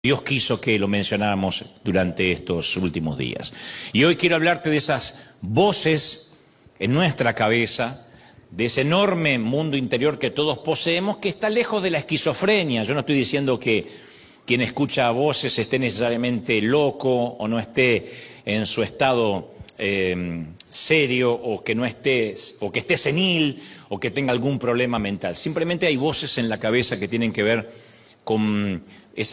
Dios quiso que lo mencionáramos durante estos últimos días. Y hoy quiero hablarte de esas voces en nuestra cabeza, de ese enorme mundo interior que todos poseemos, que está lejos de la esquizofrenia. Yo no estoy diciendo que quien escucha voces esté necesariamente loco o no esté en su estado serio o que esté senil o que tenga algún problema mental. Simplemente hay voces en la cabeza que tienen que ver con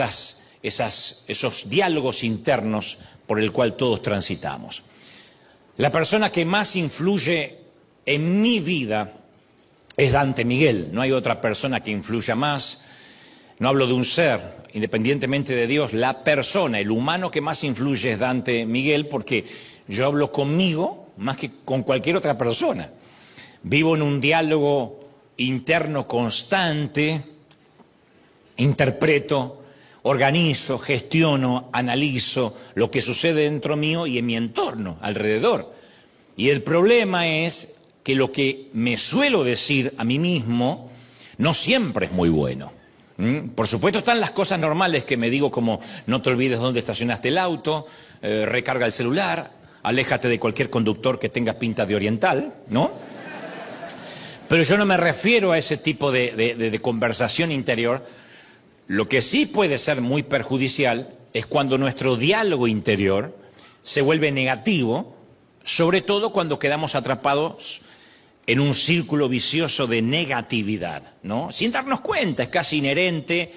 esos diálogos internos por el cual todos transitamos. La persona que más influye en mi vida es Dante Miguel. No hay otra persona que influya más. No hablo de un ser, independientemente de Dios, la persona, el humano que más influye es Dante Miguel, porque yo hablo conmigo más que con cualquier otra persona. Vivo en un diálogo interno constante, interpreto, organizo, gestiono, analizo lo que sucede dentro mío y en mi entorno, alrededor. Y el problema es que lo que me suelo decir a mí mismo no siempre es muy bueno. Por supuesto están las cosas normales que me digo, como no te olvides dónde estacionaste el auto, recarga el celular, aléjate de cualquier conductor que tenga pinta de oriental, ¿no? Pero yo no me refiero a ese tipo de conversación interior. Lo que sí puede ser muy perjudicial es cuando nuestro diálogo interior se vuelve negativo, sobre todo cuando quedamos atrapados en un círculo vicioso de negatividad, ¿no? Sin darnos cuenta, es casi inherente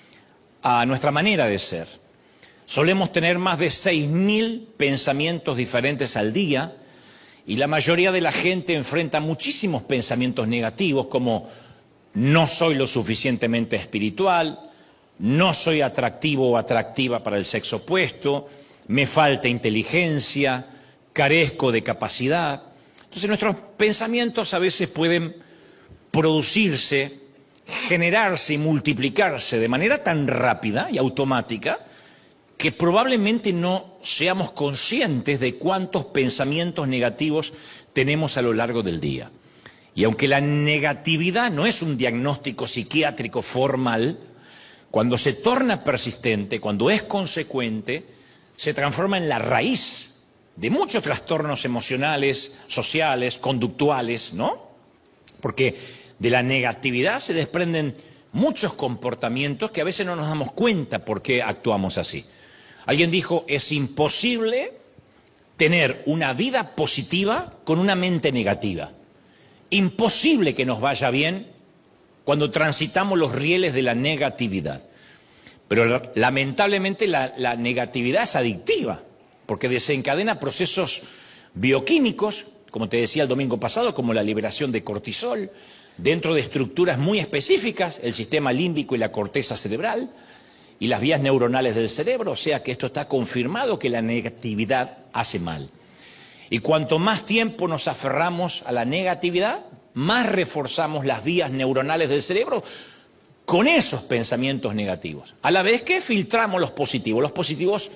a nuestra manera de ser. Solemos tener más de 6.000 pensamientos diferentes al día y la mayoría de la gente enfrenta muchísimos pensamientos negativos como no soy lo suficientemente espiritual, no soy atractivo o atractiva para el sexo opuesto, me falta inteligencia, carezco de capacidad. Entonces nuestros pensamientos a veces pueden producirse, generarse y multiplicarse de manera tan rápida y automática que probablemente no seamos conscientes de cuántos pensamientos negativos tenemos a lo largo del día. Y aunque la negatividad no es un diagnóstico psiquiátrico formal, cuando se torna persistente, cuando es consecuente, se transforma en la raíz de muchos trastornos emocionales, sociales, conductuales, ¿no? Porque de la negatividad se desprenden muchos comportamientos que a veces no nos damos cuenta por qué actuamos así. Alguien dijo, es imposible tener una vida positiva con una mente negativa. Imposible que nos vaya bien cuando transitamos los rieles de la negatividad. Pero lamentablemente la negatividad es adictiva, porque desencadena procesos bioquímicos, como te decía el domingo pasado, como la liberación de cortisol, dentro de estructuras muy específicas, el sistema límbico y la corteza cerebral, y las vías neuronales del cerebro, o sea que esto está confirmado que la negatividad hace mal. Y cuanto más tiempo nos aferramos a la negatividad, más reforzamos las vías neuronales del cerebro con esos pensamientos negativos. A la vez que filtramos los positivos. Los positivos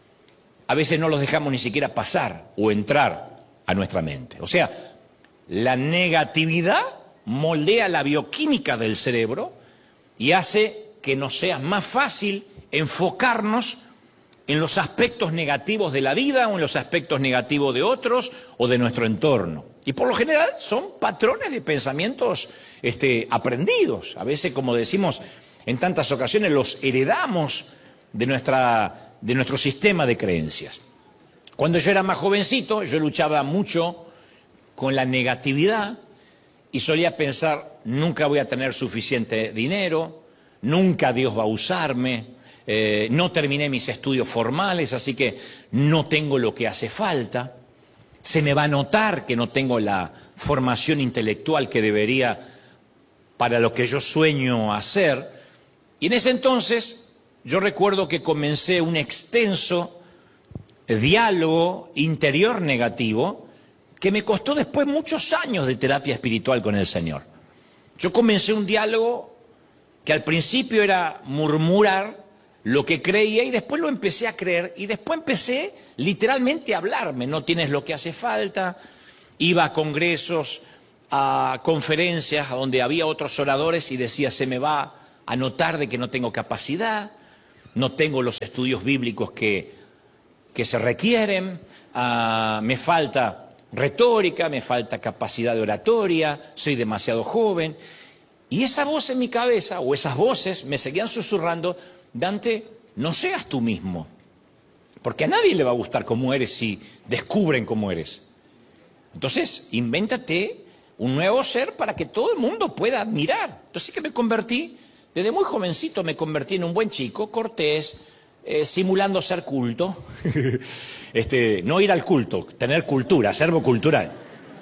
a veces no los dejamos ni siquiera pasar o entrar a nuestra mente. O sea, la negatividad moldea la bioquímica del cerebro y hace que nos sea más fácil enfocarnos en los aspectos negativos de la vida o en los aspectos negativos de otros o de nuestro entorno. Y por lo general son patrones de pensamientos aprendidos. A veces, como decimos en tantas ocasiones, los heredamos de nuestro sistema de creencias. Cuando yo era más jovencito, yo luchaba mucho con la negatividad y solía pensar, nunca voy a tener suficiente dinero, nunca Dios va a usarme, no terminé mis estudios formales, así que no tengo lo que hace falta, se me va a notar que no tengo la formación intelectual que debería para lo que yo sueño hacer. Y en ese entonces yo recuerdo que comencé un extenso diálogo interior negativo que me costó después muchos años de terapia espiritual con el Señor. Yo comencé un diálogo que al principio era murmurar lo que creía y después lo empecé a creer y después empecé literalmente a hablarme. No tienes lo que hace falta. Iba a congresos, a conferencias donde había otros oradores y decía, se me va a notar de que no tengo capacidad. no tengo los estudios bíblicos que se requieren, me falta retórica, me falta capacidad de oratoria, soy demasiado joven. Y esa voz en mi cabeza, o esas voces, me seguían susurrando: Dante, no seas tú mismo, porque a nadie le va a gustar cómo eres si descubren cómo eres. Entonces, invéntate un nuevo ser para que todo el mundo pueda admirar. Entonces, que me convertí, desde muy jovencito me convertí en un buen chico, cortés, simulando ser culto, no ir al culto, tener cultura, acervo cultural.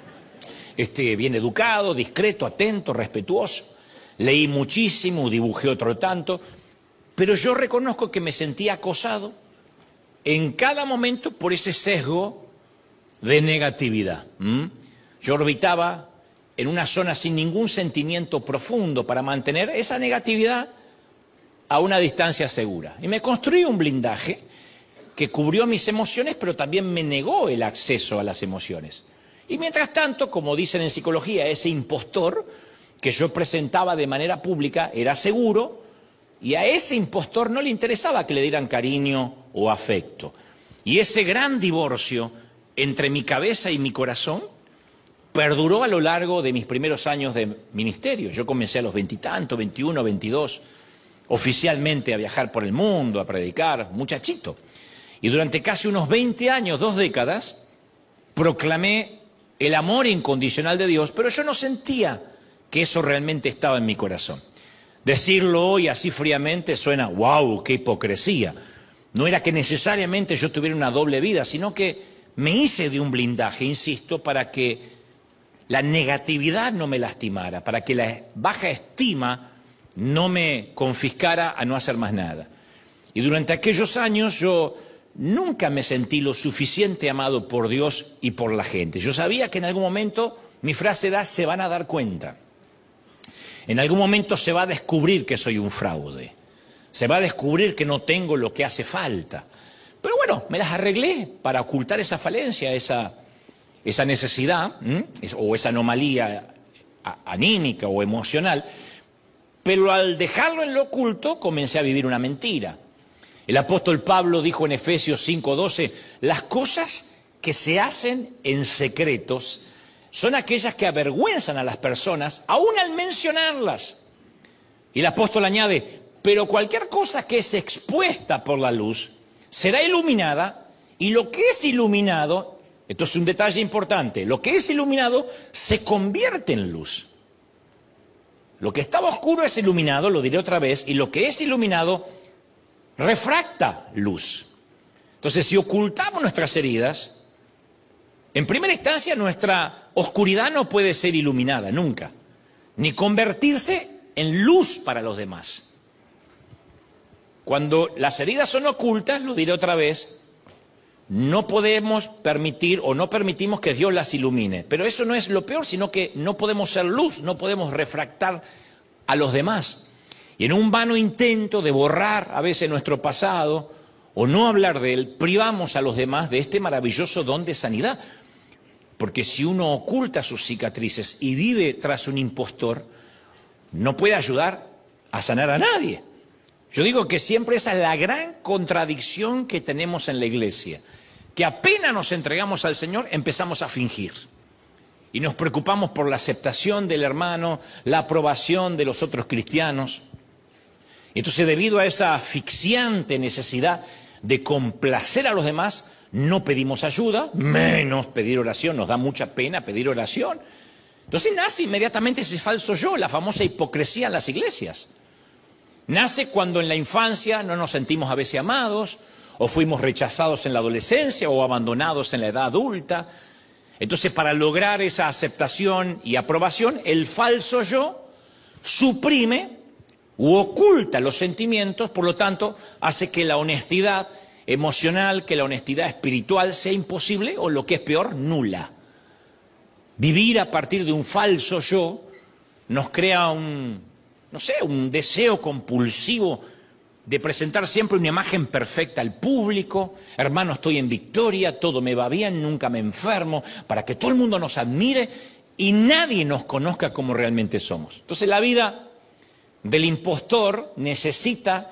Bien educado, discreto, atento, respetuoso. Leí muchísimo, dibujé otro tanto, pero yo reconozco que me sentía acosado en cada momento por ese sesgo de negatividad. Yo orbitaba en una zona sin ningún sentimiento profundo para mantener esa negatividad a una distancia segura. Y me construí un blindaje que cubrió mis emociones, pero también me negó el acceso a las emociones. Y mientras tanto, como dicen en psicología, ese impostor que yo presentaba de manera pública era seguro, y a ese impostor no le interesaba que le dieran cariño o afecto. Y ese gran divorcio entre mi cabeza y mi corazón perduró a lo largo de mis primeros años de ministerio. Yo comencé a los 20 y tantos, 21, 22, oficialmente a viajar por el mundo, a predicar, muchachito. Y durante casi unos 20 años, 2 décadas, proclamé el amor incondicional de Dios, pero yo no sentía que eso realmente estaba en mi corazón. Decirlo hoy así fríamente suena, wow, qué hipocresía. No era que necesariamente yo tuviera una doble vida, sino que me hice de un blindaje, insisto, para que la negatividad no me lastimara, para que la baja estima no me confiscara a no hacer más nada. Y durante aquellos años yo nunca me sentí lo suficiente amado por Dios y por la gente. Yo sabía que en algún momento, mi frase era, se van a dar cuenta. En algún momento se va a descubrir que soy un fraude. Se va a descubrir que no tengo lo que hace falta. Pero bueno, me las arreglé para ocultar esa falencia, esa necesidad, o esa anomalía anímica o emocional. Pero al dejarlo en lo oculto, comencé a vivir una mentira. El apóstol Pablo dijo en Efesios 5:12, las cosas que se hacen en secretos son aquellas que avergüenzan a las personas, aún al mencionarlas. Y el apóstol añade, pero cualquier cosa que es expuesta por la luz será iluminada, y lo que es iluminado, esto es un detalle importante, lo que es iluminado se convierte en luz. Lo que estaba oscuro es iluminado, lo diré otra vez, y lo que es iluminado refracta luz. Entonces, si ocultamos nuestras heridas, en primera instancia nuestra oscuridad no puede ser iluminada nunca, ni convertirse en luz para los demás. Cuando las heridas son ocultas, lo diré otra vez, no podemos permitir o no permitimos que Dios las ilumine. Pero eso no es lo peor, sino que no podemos ser luz, no podemos refractar a los demás. Y en un vano intento de borrar a veces nuestro pasado o no hablar de él, privamos a los demás de este maravilloso don de sanidad. Porque si uno oculta sus cicatrices y vive tras un impostor, no puede ayudar a sanar a nadie. Yo digo que siempre esa es la gran contradicción que tenemos en la iglesia, que apenas nos entregamos al Señor empezamos a fingir y nos preocupamos por la aceptación del hermano, la aprobación de los otros cristianos. Entonces, debido a esa asfixiante necesidad de complacer a los demás, no pedimos ayuda, menos pedir oración, nos da mucha pena pedir oración. Entonces nace inmediatamente ese falso yo, la famosa hipocresía en las iglesias. Nace cuando en la infancia no nos sentimos a veces amados, o fuimos rechazados en la adolescencia, o abandonados en la edad adulta. Entonces, para lograr esa aceptación y aprobación, el falso yo suprime u oculta los sentimientos, por lo tanto, hace que la honestidad emocional, que la honestidad espiritual sea imposible, o lo que es peor, nula. Vivir a partir de un falso yo nos crea un deseo compulsivo de presentar siempre una imagen perfecta al público. Hermano, estoy en victoria, todo me va bien, nunca me enfermo, para que todo el mundo nos admire y nadie nos conozca como realmente somos. Entonces la vida del impostor necesita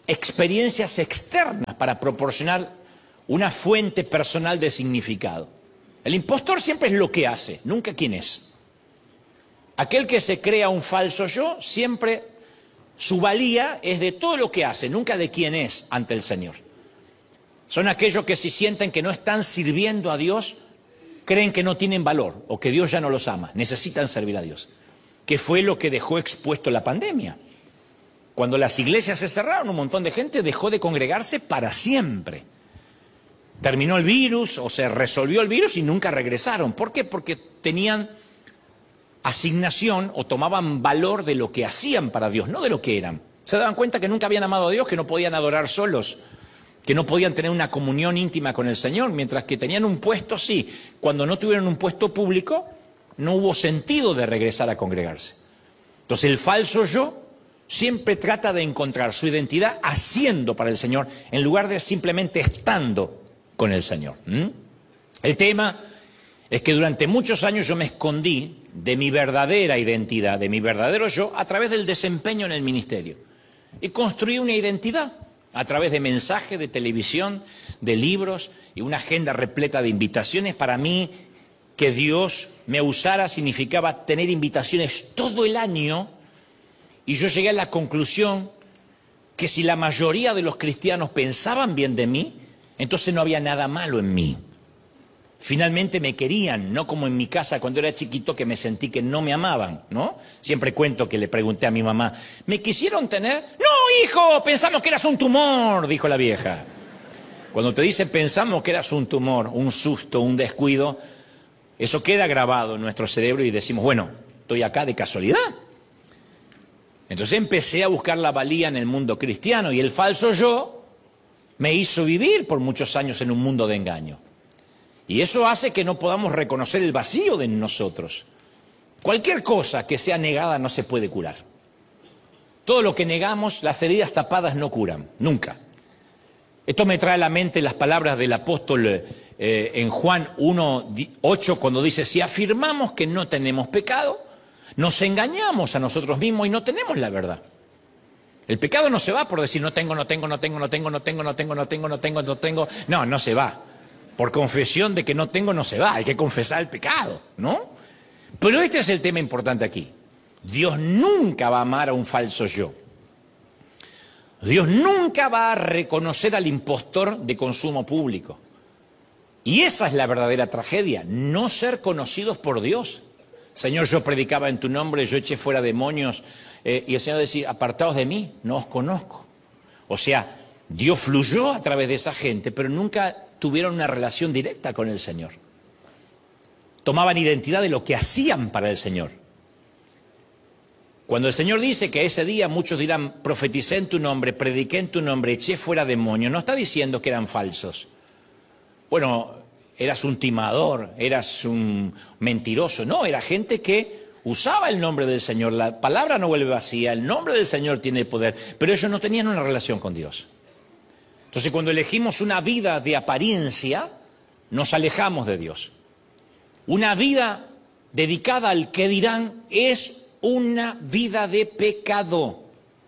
experiencias externas para proporcionar una fuente personal de significado. El impostor siempre es lo que hace, nunca quién es. Aquel que se crea un falso yo, siempre su valía es de todo lo que hace, nunca de quién es ante el Señor. Son aquellos que si sienten que no están sirviendo a Dios, creen que no tienen valor o que Dios ya no los ama, necesitan servir a Dios. Que fue lo que dejó expuesto la pandemia. Cuando las iglesias se cerraron, un montón de gente dejó de congregarse para siempre. Terminó el virus o se resolvió el virus y nunca regresaron. ¿Por qué? Porque tenían asignación o tomaban valor de lo que hacían para Dios, no de lo que eran. Se daban cuenta que nunca habían amado a Dios, que no podían adorar solos, que no podían tener una comunión íntima con el Señor, mientras que tenían un puesto, sí. Cuando no tuvieron un puesto público, no hubo sentido de regresar a congregarse. Entonces el falso yo siempre trata de encontrar su identidad haciendo para el Señor, en lugar de simplemente estando con el Señor. El tema es que durante muchos años yo me escondí de mi verdadera identidad, de mi verdadero yo, a través del desempeño en el ministerio. Y construí una identidad a través de mensajes, de televisión, de libros y una agenda repleta de invitaciones. Para mí, que Dios me usara significaba tener invitaciones todo el año, y yo llegué a la conclusión que si la mayoría de los cristianos pensaban bien de mí, entonces no había nada malo en mí. Finalmente me querían, no como en mi casa cuando era chiquito, que me sentí que no me amaban, ¿no? Siempre cuento que le pregunté a mi mamá, ¿me quisieron tener? No, hijo, pensamos que eras un tumor, dijo la vieja. Cuando te dicen pensamos que eras un tumor, un susto, un descuido, eso queda grabado en nuestro cerebro y decimos, bueno, estoy acá de casualidad. Entonces empecé a buscar la valía en el mundo cristiano y el falso yo me hizo vivir por muchos años en un mundo de engaño. Y eso hace que no podamos reconocer el vacío de nosotros. Cualquier cosa que sea negada no se puede curar. Todo lo que negamos, las heridas tapadas no curan, nunca. Esto me trae a la mente las palabras del apóstol en Juan 1:8, cuando dice, si afirmamos que no tenemos pecado, nos engañamos a nosotros mismos y no tenemos la verdad. El pecado no se va por decir no tengo. No, no se va. Por confesión de que no tengo, no se va. Hay que confesar el pecado, ¿no? Pero este es el tema importante aquí. Dios nunca va a amar a un falso yo. Dios nunca va a reconocer al impostor de consumo público. Y esa es la verdadera tragedia, no ser conocidos por Dios. Señor, yo predicaba en tu nombre, yo eché fuera demonios, y el Señor decía, apartaos de mí, no os conozco. O sea, Dios fluyó a través de esa gente, pero nunca tuvieron una relación directa con el Señor. Tomaban identidad de lo que hacían para el Señor. Cuando el Señor dice que ese día muchos dirán, profeticé en tu nombre, prediqué en tu nombre, eché fuera demonios, no está diciendo que eran falsos. Bueno, eras un timador, eras un mentiroso. No, era gente que usaba el nombre del Señor. La palabra no vuelve vacía, el nombre del Señor tiene poder, pero ellos no tenían una relación con Dios. Entonces, cuando elegimos una vida de apariencia, nos alejamos de Dios. Una vida dedicada al qué dirán es una vida de pecado.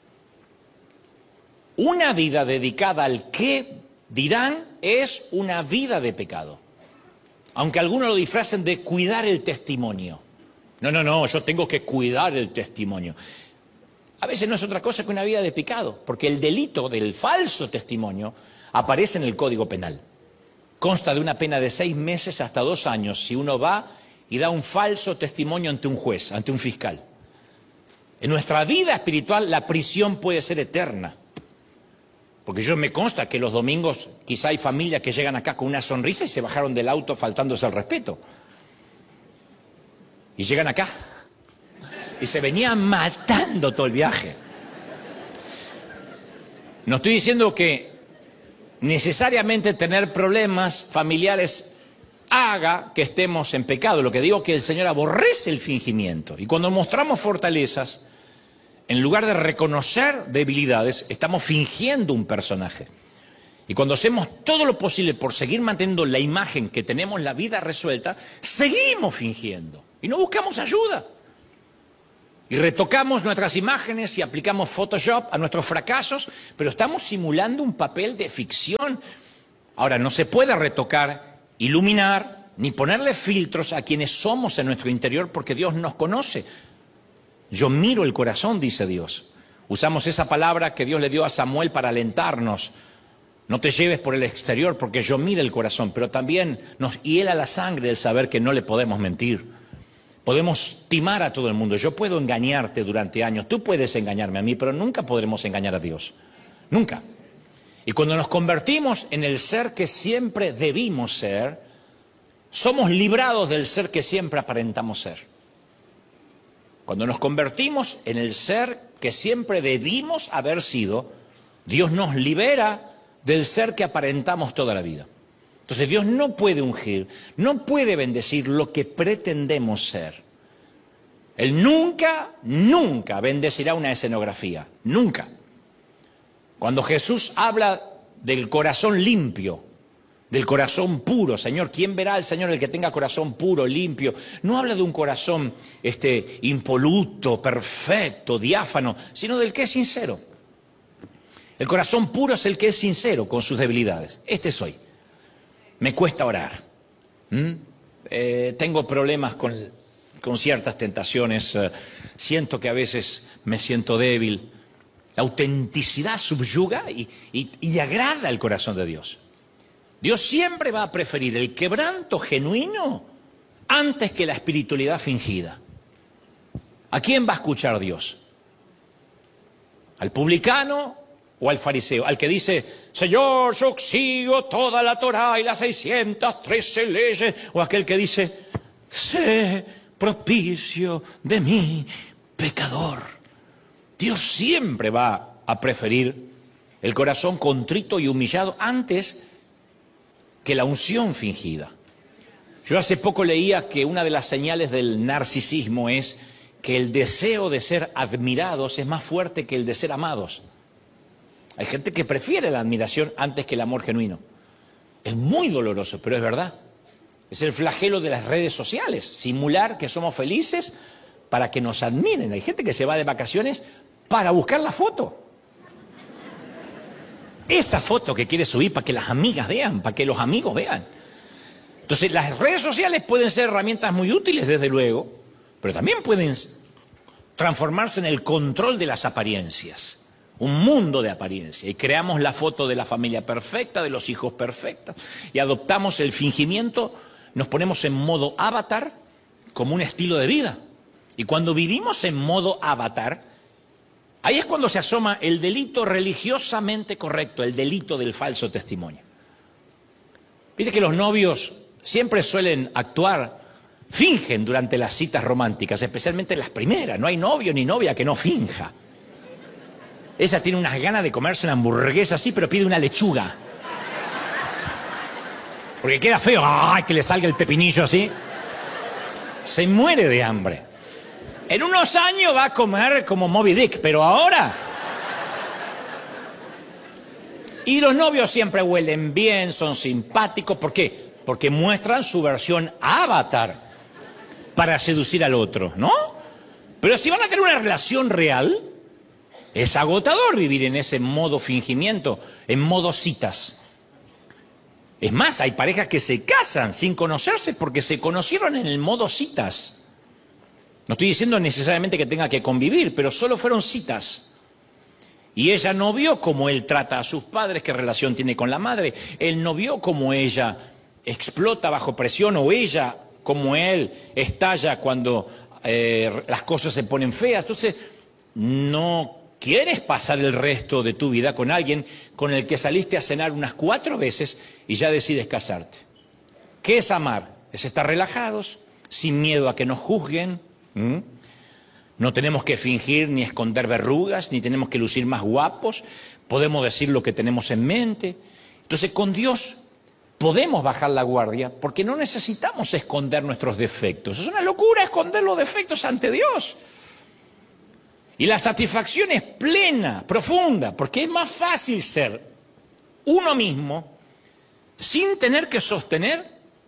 Una vida dedicada al qué dirán es una vida de pecado. Aunque algunos lo disfracen de cuidar el testimonio. No, yo tengo que cuidar el testimonio. A veces no es otra cosa que una vida de pecado, porque el delito del falso testimonio aparece en el Código Penal. Consta de una pena de 6 meses hasta 2 años si uno va y da un falso testimonio ante un juez, ante un fiscal. En nuestra vida espiritual la prisión puede ser eterna. Porque yo me consta que los domingos quizá hay familias que llegan acá con una sonrisa y se bajaron del auto faltándose al respeto. Y llegan acá y se venían matando todo el viaje. No estoy diciendo que necesariamente tener problemas familiares haga que estemos en pecado. Lo que digo es que el Señor aborrece el fingimiento. Y cuando mostramos fortalezas, en lugar de reconocer debilidades, estamos fingiendo un personaje. Y cuando hacemos todo lo posible por seguir manteniendo la imagen que tenemos la vida resuelta, seguimos fingiendo y no buscamos ayuda. Y retocamos nuestras imágenes y aplicamos Photoshop a nuestros fracasos, pero estamos simulando un papel de ficción. Ahora, no se puede retocar, iluminar, ni ponerle filtros a quienes somos en nuestro interior porque Dios nos conoce. Yo miro el corazón, dice Dios. Usamos esa palabra que Dios le dio a Samuel para alentarnos. No te lleves por el exterior porque yo miro el corazón, pero también nos hiela la sangre el saber que no le podemos mentir. Podemos timar a todo el mundo. Yo puedo engañarte durante años, tú puedes engañarme a mí, pero nunca podremos engañar a Dios. Nunca. Y cuando nos convertimos en el ser que siempre debimos ser, somos librados del ser que siempre aparentamos ser. Cuando nos convertimos en el ser que siempre debimos haber sido, Dios nos libera del ser que aparentamos toda la vida. Entonces Dios no puede ungir, no puede bendecir lo que pretendemos ser. Él nunca, nunca bendecirá una escenografía, nunca. Cuando Jesús habla del corazón limpio, del corazón puro, Señor, ¿quién verá al Señor el que tenga corazón puro, limpio? No habla de un corazón impoluto, perfecto, diáfano, sino del que es sincero. El corazón puro es el que es sincero con sus debilidades. Este soy. Me cuesta orar. Tengo problemas con ciertas tentaciones. Siento que a veces me siento débil. La autenticidad subyuga y agrada el corazón de Dios. Dios siempre va a preferir el quebranto genuino antes que la espiritualidad fingida. ¿A quién va a escuchar Dios? ¿Al publicano o al fariseo? Al que dice, Señor, yo sigo toda la Torá y las 613 leyes. O aquel que dice, sé propicio de mí, pecador. Dios siempre va a preferir el corazón contrito y humillado antes que la unción fingida. Yo hace poco leía que una de las señales del narcisismo es que el deseo de ser admirados es más fuerte que el de ser amados. Hay gente que prefiere la admiración antes que el amor genuino. Es muy doloroso, pero es verdad. Es el flagelo de las redes sociales, simular que somos felices para que nos admiren. Hay gente que se va de vacaciones para buscar la foto. Esa foto que quiere subir para que las amigas vean, para que los amigos vean. Entonces, las redes sociales pueden ser herramientas muy útiles, desde luego, pero también pueden transformarse en el control de las apariencias. Un mundo de apariencia. Y creamos la foto de la familia perfecta, de los hijos perfectos, y adoptamos el fingimiento, nos ponemos en modo avatar como un estilo de vida. Y cuando vivimos en modo avatar, ahí es cuando se asoma el delito religiosamente correcto, el delito del falso testimonio. Viste que los novios siempre suelen actuar, fingen durante las citas románticas, especialmente las primeras. No hay novio ni novia que no finja. Ella tiene unas ganas de comerse una hamburguesa así, pero pide una lechuga. Porque queda feo, ¡ay!, que le salga el pepinillo así. Se muere de hambre. En unos años va a comer como Moby Dick, pero ahora... Y los novios siempre huelen bien, son simpáticos. ¿Por qué? Porque muestran su versión avatar para seducir al otro, ¿no? Pero si van a tener una relación real, es agotador vivir en ese modo fingimiento, en modo citas. Es más, hay parejas que se casan sin conocerse porque se conocieron en el modo citas. No estoy diciendo necesariamente que tenga que convivir, pero solo fueron citas. Y ella no vio cómo él trata a sus padres, qué relación tiene con la madre. Él no vio cómo ella explota bajo presión o ella como él estalla cuando las cosas se ponen feas. Entonces, no quieres pasar el resto de tu vida con alguien con el que saliste a cenar unas 4 veces y ya decides casarte. ¿Qué es amar? Es estar relajados, sin miedo a que nos juzguen. No tenemos que fingir ni esconder verrugas, ni tenemos que lucir más guapos. Podemos decir lo que tenemos en mente. Entonces, con Dios podemos bajar la guardia porque no necesitamos esconder nuestros defectos. Es una locura esconder los defectos ante Dios. Y la satisfacción es plena, profunda, porque es más fácil ser uno mismo sin tener que sostener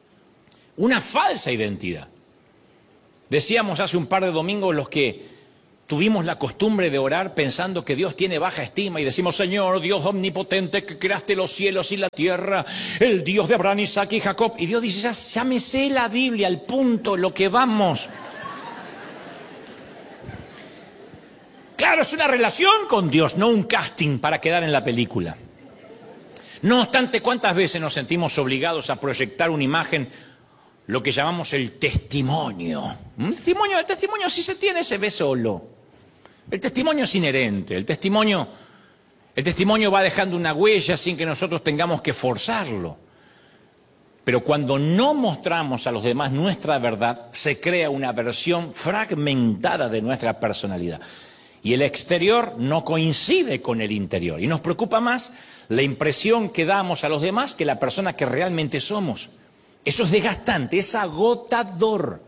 una falsa identidad. Decíamos hace un par de domingos los que tuvimos la costumbre de orar pensando que Dios tiene baja estima y decimos, Señor, Dios omnipotente que creaste los cielos y la tierra, el Dios de Abraham, Isaac y Jacob. Y Dios dice, ya me sé la Biblia, al punto, lo que vamos. Claro, es una relación con Dios, no un casting para quedar en la película. No obstante, ¿cuántas veces nos sentimos obligados a proyectar una imagen, lo que llamamos el testimonio? El testimonio si se tiene, se ve solo. El testimonio es inherente, el testimonio va dejando una huella sin que nosotros tengamos que forzarlo. Pero cuando no mostramos a los demás nuestra verdad, se crea una versión fragmentada de nuestra personalidad. Y el exterior no coincide con el interior. Y nos preocupa más la impresión que damos a los demás que la persona que realmente somos. Eso es desgastante, es agotador.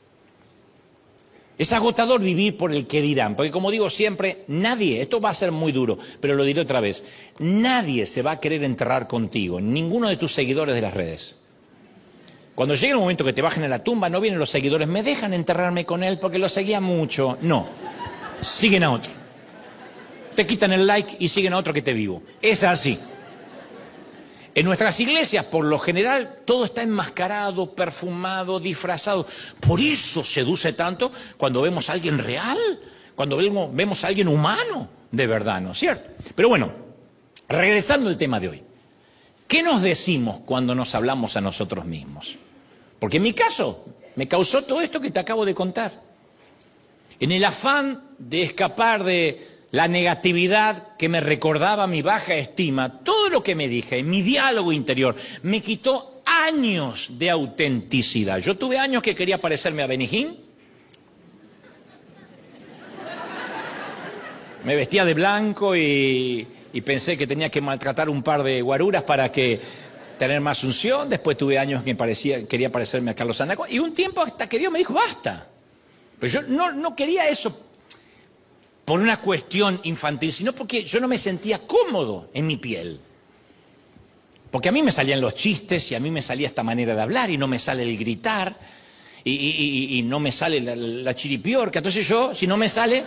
Es agotador vivir por el que dirán, porque como digo siempre, nadie, esto va a ser muy duro, pero lo diré otra vez, nadie se va a querer enterrar contigo, ninguno de tus seguidores de las redes. Cuando llegue el momento que te bajen a la tumba, no vienen los seguidores, me dejan enterrarme con él porque lo seguía mucho. No, siguen a otro. Te quitan el like y siguen a otro que te vivo. Es así. En nuestras iglesias, por lo general, todo está enmascarado, perfumado, disfrazado. Por eso seduce tanto cuando vemos a alguien real, cuando vemos a alguien humano, de verdad, ¿no es cierto? Pero bueno, regresando al tema de hoy. ¿Qué nos decimos cuando nos hablamos a nosotros mismos? Porque en mi caso, me causó todo esto que te acabo de contar. En el afán de escapar de la negatividad que me recordaba mi baja estima, todo lo que me dije en mi diálogo interior me quitó años de autenticidad. Yo tuve años que quería parecerme a Benny Hinn. Me vestía de blanco y pensé que tenía que maltratar un par de guaruras para tener más unción. Después tuve años que quería parecerme a Carlos Anaco. Y un tiempo hasta que Dios me dijo, basta. Pero yo no quería eso por una cuestión infantil, sino porque yo no me sentía cómodo en mi piel. Porque a mí me salían los chistes y a mí me salía esta manera de hablar y no me sale el gritar y no me sale la chiripiorca. Entonces yo, si no me sale,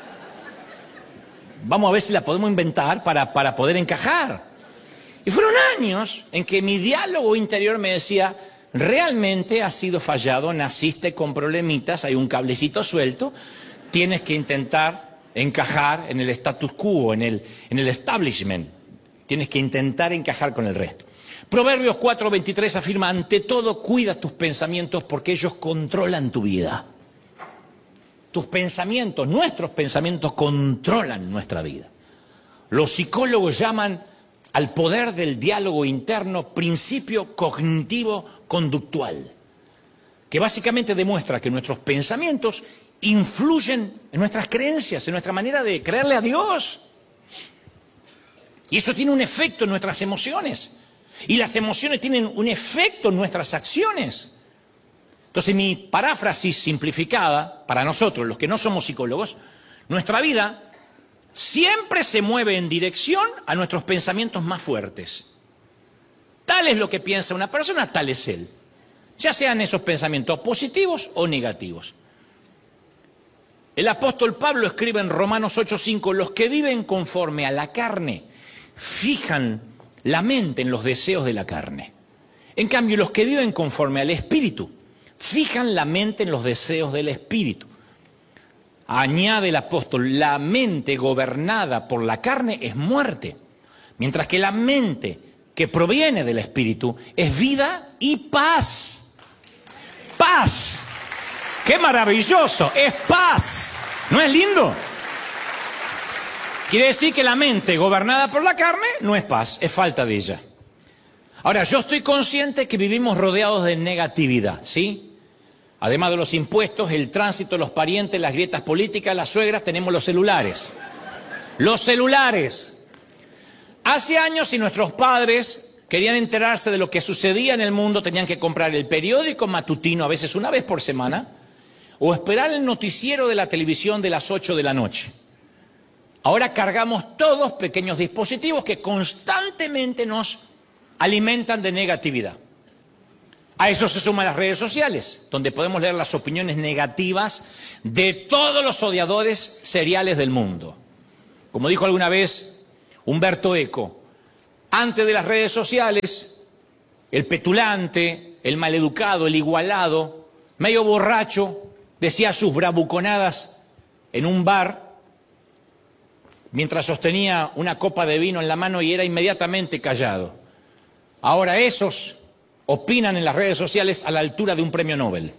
vamos a ver si la podemos inventar para poder encajar. Y fueron años en que mi diálogo interior me decía, realmente has sido fallado, naciste con problemitas, hay un cablecito suelto, tienes que intentar encajar en el status quo, en el establishment. Tienes que intentar encajar con el resto. Proverbios 4:23 afirma, ante todo cuida tus pensamientos porque ellos controlan tu vida. Tus pensamientos, nuestros pensamientos controlan nuestra vida. Los psicólogos llaman al poder del diálogo interno principio cognitivo-conductual, que básicamente demuestra que nuestros pensamientos influyen en nuestras creencias, en nuestra manera de creerle a Dios. Y eso tiene un efecto en nuestras emociones. Y las emociones tienen un efecto en nuestras acciones. Entonces, mi paráfrasis simplificada, para nosotros, los que no somos psicólogos, nuestra vida siempre se mueve en dirección a nuestros pensamientos más fuertes. Tal es lo que piensa una persona, tal es él. Ya sean esos pensamientos positivos o negativos. El apóstol Pablo escribe en Romanos 8:5, los que viven conforme a la carne fijan la mente en los deseos de la carne. En cambio, los que viven conforme al Espíritu fijan la mente en los deseos del Espíritu. Añade el apóstol, la mente gobernada por la carne es muerte, mientras que la mente que proviene del Espíritu es vida y paz. Paz. ¡Qué maravilloso! Es paz. ¿No es lindo? Quiere decir que la mente gobernada por la carne no es paz, es falta de ella. Ahora, yo estoy consciente que vivimos rodeados de negatividad, ¿sí? Además de los impuestos, el tránsito, los parientes, las grietas políticas, las suegras, tenemos los celulares. Los celulares. Hace años, si nuestros padres querían enterarse de lo que sucedía en el mundo, tenían que comprar el periódico matutino, a veces una vez por semana, o esperar el noticiero de la televisión de las 8 de la noche. Ahora cargamos todos pequeños dispositivos que constantemente nos alimentan de negatividad. A eso se suman las redes sociales, donde podemos leer las opiniones negativas de todos los odiadores seriales del mundo. Como dijo alguna vez Humberto Eco, antes de las redes sociales, el petulante, el maleducado, el igualado, medio borracho, decía sus bravuconadas en un bar mientras sostenía una copa de vino en la mano y era inmediatamente callado. Ahora esos opinan en las redes sociales a la altura de un premio Nobel.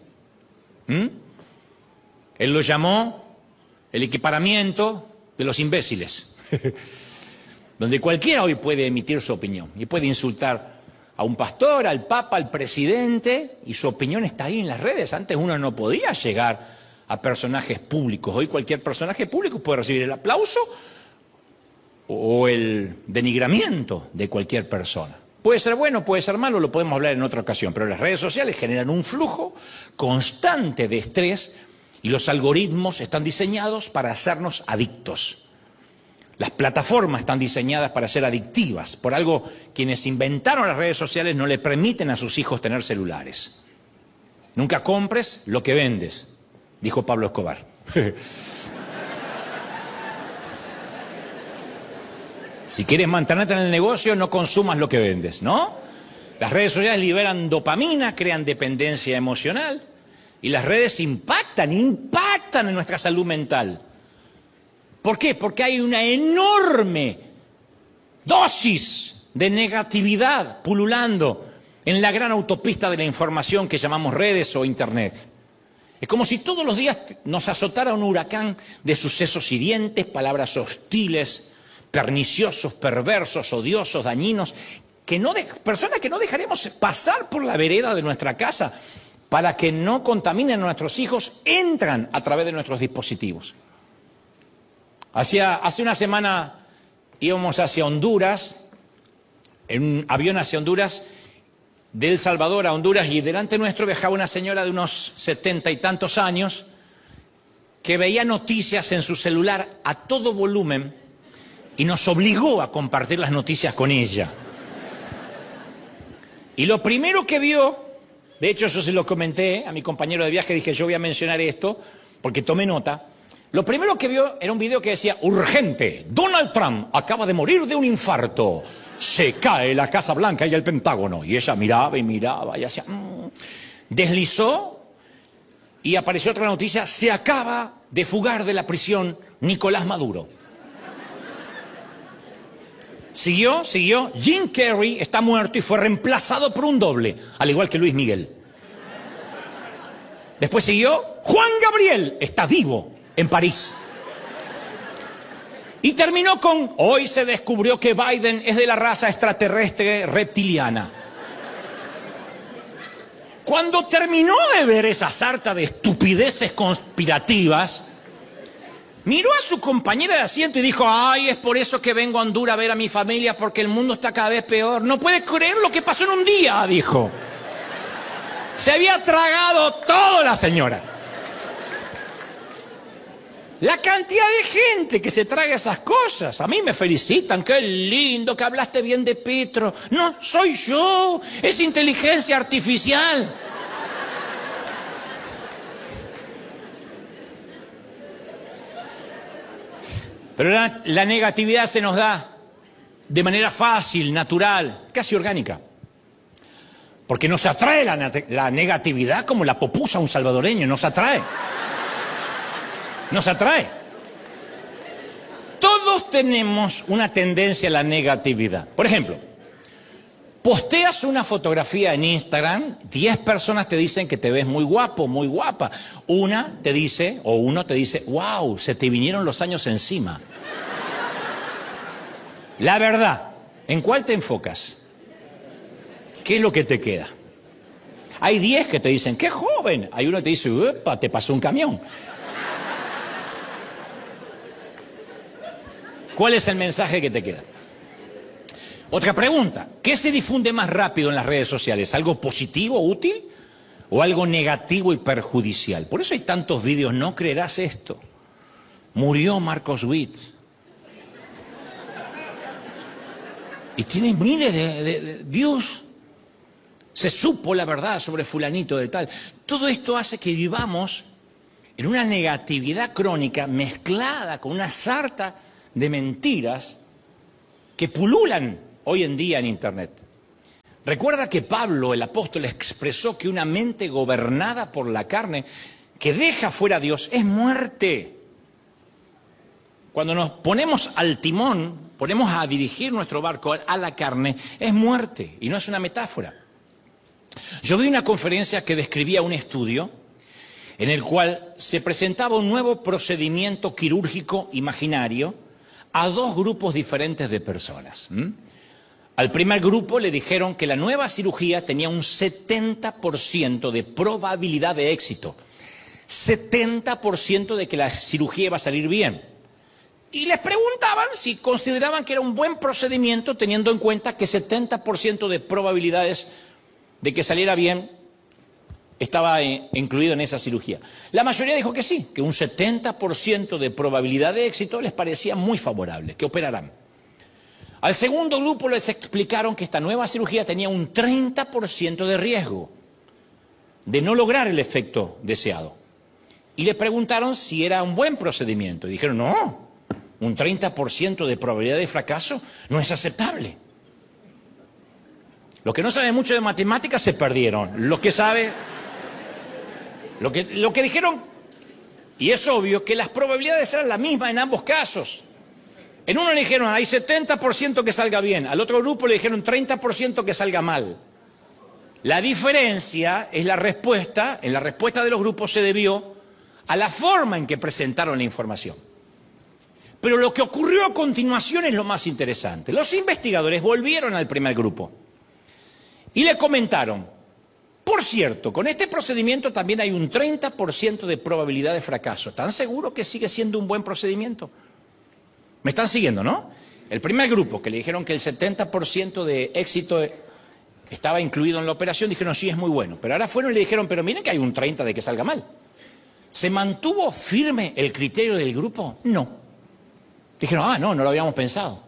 Él lo llamó el equiparamiento de los imbéciles, donde cualquiera hoy puede emitir su opinión y puede insultar a un pastor, al papa, al presidente, y su opinión está ahí en las redes. Antes uno no podía llegar a personajes públicos. Hoy cualquier personaje público puede recibir el aplauso o el denigramiento de cualquier persona. Puede ser bueno, puede ser malo, lo podemos hablar en otra ocasión, pero las redes sociales generan un flujo constante de estrés y los algoritmos están diseñados para hacernos adictos. Las plataformas están diseñadas para ser adictivas. Por algo, quienes inventaron las redes sociales no le permiten a sus hijos tener celulares. Nunca compres lo que vendes, dijo Pablo Escobar. Si quieres mantenerte en el negocio, no consumas lo que vendes, ¿no? Las redes sociales liberan dopamina, crean dependencia emocional y las redes impactan en nuestra salud mental. ¿Por qué? Porque hay una enorme dosis de negatividad pululando en la gran autopista de la información que llamamos redes o Internet. Es como si todos los días nos azotara un huracán de sucesos hirientes, palabras hostiles, perniciosos, perversos, odiosos, dañinos, personas que no dejaremos pasar por la vereda de nuestra casa para que no contaminen a nuestros hijos, entran a través de nuestros dispositivos. Hace una semana íbamos hacia Honduras, en un avión hacia Honduras, de El Salvador a Honduras, y delante nuestro viajaba una señora de unos 70 y tantos años que veía noticias en su celular a todo volumen y nos obligó a compartir las noticias con ella. Y lo primero que vio, de hecho yo se lo comenté a mi compañero de viaje, dije yo voy a mencionar esto porque tomé nota. Lo primero que vio era un video que decía, urgente, Donald Trump acaba de morir de un infarto, se cae la Casa Blanca y el Pentágono. Y ella miraba y miraba y hacía... Deslizó y apareció otra noticia, se acaba de fugar de la prisión Nicolás Maduro. Siguió, Jim Carrey está muerto y fue reemplazado por un doble, al igual que Luis Miguel. Después siguió, Juan Gabriel está vivo en París. Y terminó con, hoy se descubrió que Biden es de la raza extraterrestre reptiliana. Cuando terminó de ver esa sarta de estupideces conspirativas, miró a su compañera de asiento y dijo, ay, es por eso que vengo a Honduras a ver a mi familia, porque el mundo está cada vez peor. No puede creer lo que pasó en un día, dijo. Se había tragado todo la señora. La cantidad de gente que se traga esas cosas. A mí me felicitan, qué lindo que hablaste bien de Petro. No, soy yo, es inteligencia artificial. Pero la negatividad se nos da de manera fácil, natural, casi orgánica. Porque nos atrae la negatividad como la popusa a un salvadoreño, nos atrae. Nos atrae. Todos tenemos una tendencia a la negatividad. Por ejemplo, posteas una fotografía en Instagram, 10 personas te dicen que te ves muy guapo, muy guapa. Uno te dice, wow, se te vinieron los años encima. La verdad, ¿en cuál te enfocas? ¿Qué es lo que te queda? Hay 10 que te dicen, qué joven. Hay uno que te dice, upa, te pasó un camión. ¿Cuál es el mensaje que te queda? Otra pregunta, ¿qué se difunde más rápido en las redes sociales? ¿Algo positivo, útil? ¿O algo negativo y perjudicial? Por eso hay tantos vídeos, no creerás esto. Murió Marcos Witt. Y tiene miles de views. se supo la verdad sobre fulanito de tal. Todo esto hace que vivamos en una negatividad crónica mezclada con una sarta de mentiras que pululan hoy en día en Internet. Recuerda que Pablo, el apóstol, expresó que una mente gobernada por la carne, que deja fuera a Dios, es muerte. Cuando nos ponemos al timón, ponemos a dirigir nuestro barco a la carne, es muerte, y no es una metáfora. Yo vi una conferencia que describía un estudio en el cual se presentaba un nuevo procedimiento quirúrgico imaginario a dos grupos diferentes de personas. Al primer grupo le dijeron que la nueva cirugía tenía un 70% de probabilidad de éxito. 70% de que la cirugía iba a salir bien. Y les preguntaban si consideraban que era un buen procedimiento teniendo en cuenta que 70% de probabilidades de que saliera bien estaba incluido en esa cirugía. La mayoría dijo que sí, que un 70% de probabilidad de éxito les parecía muy favorable, que operarán. Al segundo grupo les explicaron que esta nueva cirugía tenía un 30% de riesgo de no lograr el efecto deseado. Y les preguntaron si era un buen procedimiento. Y dijeron, no, un 30% de probabilidad de fracaso no es aceptable. Los que no saben mucho de matemáticas se perdieron. Los que saben, lo que dijeron, y es obvio que las probabilidades eran las mismas en ambos casos. En uno le dijeron, hay 70% que salga bien. Al otro grupo le dijeron 30% que salga mal. La diferencia es la respuesta. En la respuesta de los grupos se debió a la forma en que presentaron la información. Pero lo que ocurrió a continuación es lo más interesante. Los investigadores volvieron al primer grupo y le comentaron, por cierto, con este procedimiento también hay un 30% de probabilidad de fracaso. ¿Están seguros que sigue siendo un buen procedimiento? ¿Me están siguiendo, no? El primer grupo, que le dijeron que el 70% de éxito estaba incluido en la operación, dijeron, sí, es muy bueno. Pero ahora fueron y le dijeron, pero miren que hay un 30% de que salga mal. ¿Se mantuvo firme el criterio del grupo? No. Dijeron, no lo habíamos pensado.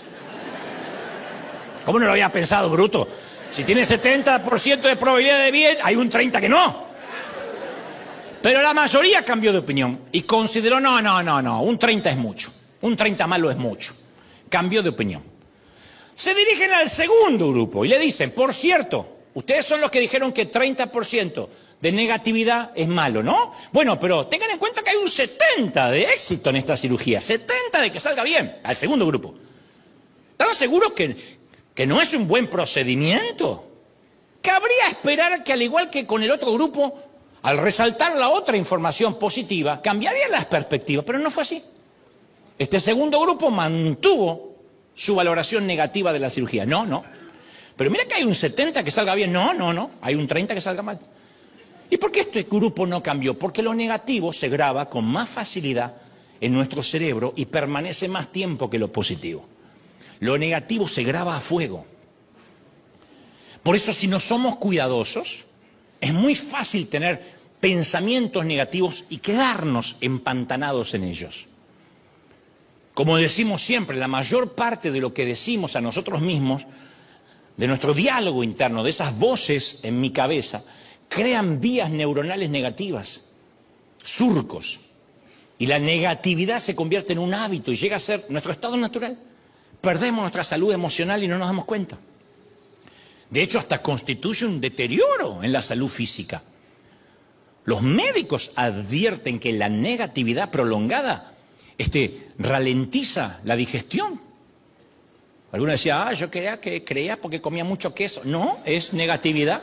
¿Cómo no lo había pensado, bruto? Si tiene 70% de probabilidad de bien, hay un 30% que no. Pero la mayoría cambió de opinión y consideró, no, un 30% es mucho. Un 30% malo es mucho. Cambió de opinión. Se dirigen al segundo grupo y le dicen, por cierto, ustedes son los que dijeron que 30% de negatividad es malo, ¿no? Bueno, pero tengan en cuenta que hay un 70% de éxito en esta cirugía. 70% de que salga bien. Al segundo grupo. ¿Están seguros que no es un buen procedimiento? Cabría esperar que, al igual que con el otro grupo, al resaltar la otra información positiva, cambiaría las perspectivas, pero no fue así. Este segundo grupo mantuvo su valoración negativa de la cirugía. No. Pero mira que hay un 70% que salga bien. No. Hay un 30% que salga mal. ¿Y por qué este grupo no cambió? Porque lo negativo se graba con más facilidad en nuestro cerebro y permanece más tiempo que lo positivo. Lo negativo se graba a fuego. Por eso, si no somos cuidadosos, es muy fácil tener pensamientos negativos y quedarnos empantanados en ellos. Como decimos siempre, la mayor parte de lo que decimos a nosotros mismos, de nuestro diálogo interno, de esas voces en mi cabeza, crean vías neuronales negativas, surcos. Y la negatividad se convierte en un hábito y llega a ser nuestro estado natural. Perdemos nuestra salud emocional y no nos damos cuenta. De hecho, hasta constituye un deterioro en la salud física. Los médicos advierten que la negatividad prolongada ralentiza la digestión. Algunos decían, yo creía porque comía mucho queso. No, es negatividad.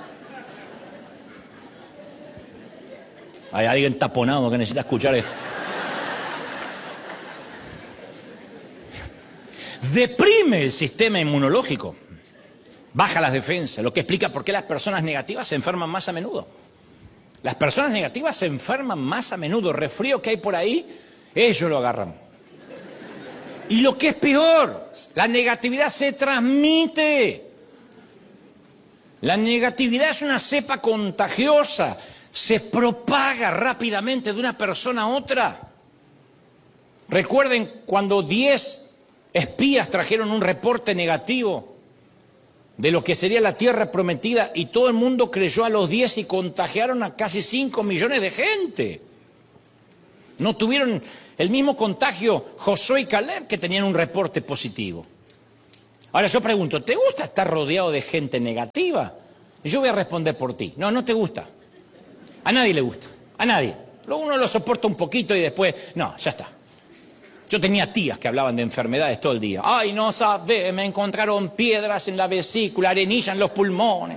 Hay alguien taponado que necesita escuchar esto. Deprime el sistema inmunológico, baja las defensas, lo que explica por qué las personas negativas se enferman más a menudo. Las personas negativas se enferman más a menudo. Resfrío que hay por ahí, ellos lo agarran. Y lo que es peor, la negatividad se transmite. La negatividad es una cepa contagiosa, se propaga rápidamente de una persona a otra. Recuerden cuando 10 espías trajeron un reporte negativo de lo que sería la tierra prometida y todo el mundo creyó a los 10 y contagiaron a casi 5 millones de gente. No tuvieron el mismo contagio Josué y Caleb, que tenían un reporte positivo. Ahora yo pregunto, ¿te gusta estar rodeado de gente negativa? Yo voy a responder por ti. No, no te gusta. A nadie le gusta, a nadie. Uno lo soporta un poquito y después, no, ya está. Yo tenía tías que hablaban de enfermedades todo el día. Ay, no sabes, me encontraron piedras en la vesícula, arenilla en los pulmones.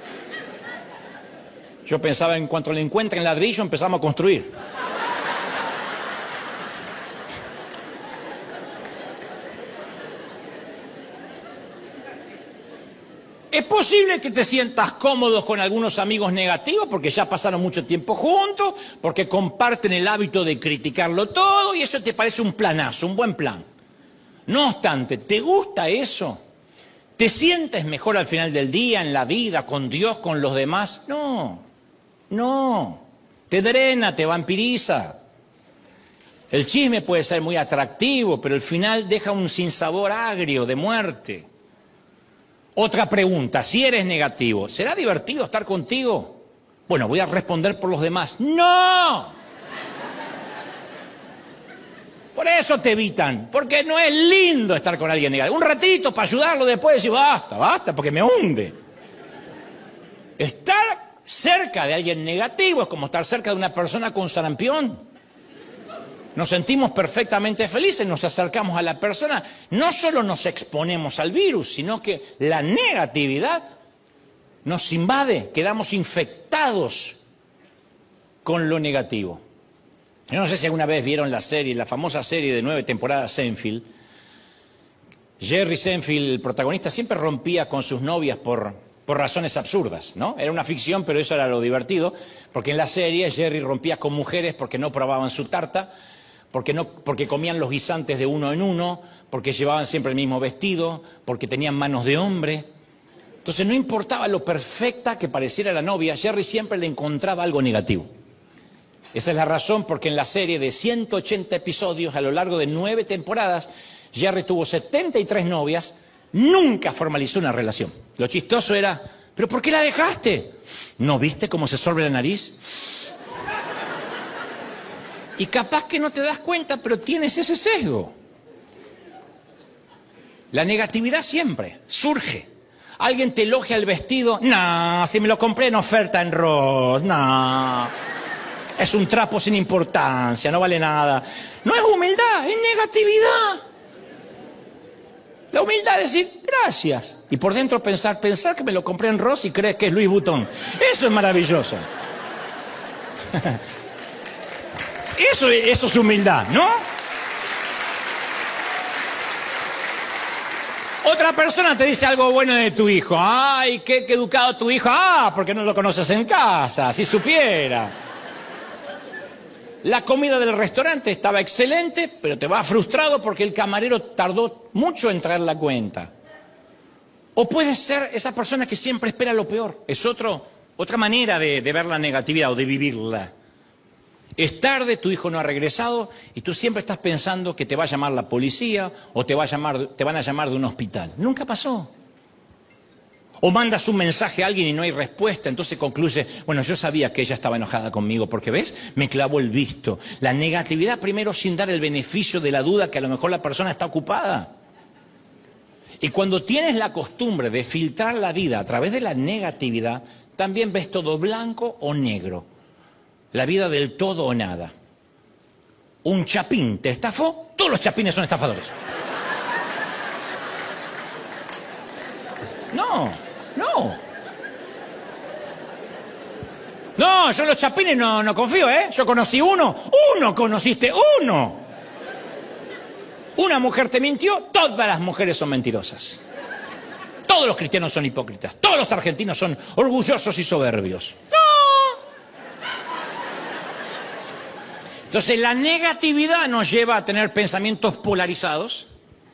Yo pensaba, en cuanto le encuentren ladrillo, empezamos a construir. Es posible que te sientas cómodos con algunos amigos negativos porque ya pasaron mucho tiempo juntos, porque comparten el hábito de criticarlo todo y eso te parece un planazo, un buen plan. No obstante, ¿te gusta eso? ¿Te sientes mejor al final del día, en la vida, con Dios, con los demás? No, no. Te drena, te vampiriza. El chisme puede ser muy atractivo, pero al final deja un sinsabor agrio de muerte. Otra pregunta, si eres negativo, ¿será divertido estar contigo? Bueno, voy a responder por los demás. ¡No! Por eso te evitan, porque no es lindo estar con alguien negativo. Un ratito para ayudarlo, después decir, basta, basta, porque me hunde. Estar cerca de alguien negativo es como estar cerca de una persona con sarampión. Nos sentimos perfectamente felices, nos acercamos a la persona, no solo nos exponemos al virus, sino que la negatividad nos invade, quedamos infectados con lo negativo. Yo no sé si alguna vez vieron la serie, la famosa serie de 9 temporadas Seinfeld. Jerry Seinfeld, el protagonista, siempre rompía con sus novias por razones absurdas, ¿no? Era una ficción, pero eso era lo divertido, porque en la serie Jerry rompía con mujeres porque no probaban su tarta, porque comían los guisantes de uno en uno, porque llevaban siempre el mismo vestido, porque tenían manos de hombre. Entonces no importaba lo perfecta que pareciera la novia, Jerry siempre le encontraba algo negativo. Esa es la razón porque en la serie de 180 episodios, a lo largo de 9 temporadas, Jerry tuvo 73 novias, nunca formalizó una relación. Lo chistoso era, ¿pero por qué la dejaste? ¿No viste cómo se sorbe la nariz? Y capaz que no te das cuenta, pero tienes ese sesgo. La negatividad siempre surge. Alguien te elogia el vestido. No, si me lo compré en oferta en Ross. No. Es un trapo sin importancia, no vale nada. No es humildad, es negatividad. La humildad es decir, gracias. Y por dentro pensar que me lo compré en Ross y crees que es Louis Vuitton. Eso es maravilloso. Eso es humildad, ¿no? Otra persona te dice algo bueno de tu hijo. Ay, qué educado tu hijo. Ah, porque no lo conoces en casa, si supiera. La comida del restaurante estaba excelente, pero te va frustrado porque el camarero tardó mucho en traer la cuenta. O puedes ser esa persona que siempre espera lo peor. Es otra manera de ver la negatividad o de vivirla. Es tarde, tu hijo no ha regresado y tú siempre estás pensando que te va a llamar la policía o te van a llamar de un hospital. Nunca pasó. O mandas un mensaje a alguien y no hay respuesta, entonces concluye, bueno, yo sabía que ella estaba enojada conmigo porque, ¿ves? Me clavó el visto. La negatividad primero sin dar el beneficio de la duda que a lo mejor la persona está ocupada. Y cuando tienes la costumbre de filtrar la vida a través de la negatividad, también ves todo blanco o negro. La vida del todo o nada. Un chapín te estafó, todos los chapines son estafadores. No. No, yo en los chapines no confío, ¿eh? Yo conocí uno conociste uno. Una mujer te mintió, todas las mujeres son mentirosas. Todos los cristianos son hipócritas, todos los argentinos son orgullosos y soberbios. Entonces la negatividad nos lleva a tener pensamientos polarizados